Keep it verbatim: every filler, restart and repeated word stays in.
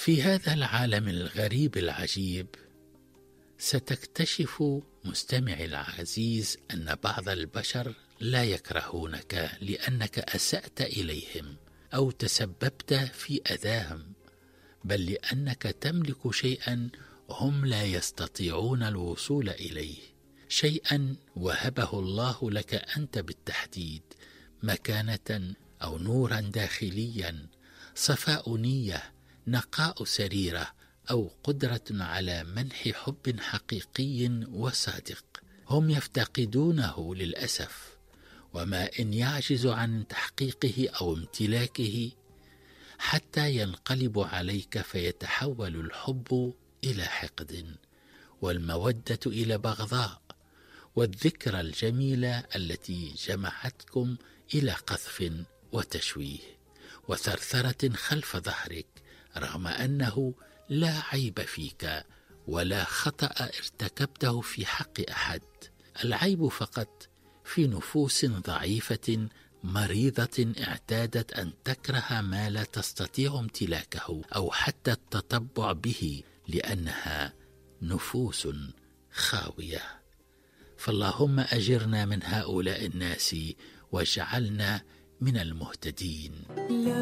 في هذا العالم الغريب العجيب ستكتشف مستمعي العزيز أن بعض البشر لا يكرهونك لأنك أسأت إليهم أو تسببت في أذاهم، بل لأنك تملك شيئا هم لا يستطيعون الوصول إليه، شيئا وهبه الله لك أنت بالتحديد، مكانة أو نورا داخليا، صفاء نية، نقاء سريرة، أو قدرة على منح حب حقيقي وصادق. هم يفتقدونه للأسف، وما إن يعجز عن تحقيقه أو امتلاكه حتى ينقلب عليك فيتحول الحب إلى حقد، والمودة إلى بغضاء، والذكرى الجميلة التي جمعتكم إلى قذف وتشويه وثرثرة خلف ظهرك، رغم أنه لا عيب فيك ولا خطأ ارتكبته في حق أحد. العيب فقط في نفوس ضعيفة مريضة اعتادت أن تكره ما لا تستطيع امتلاكه أو حتى التطبع به، لأنها نفوس خاوية. فاللهم أجرنا من هؤلاء الناس واجعلنا من المهتدين.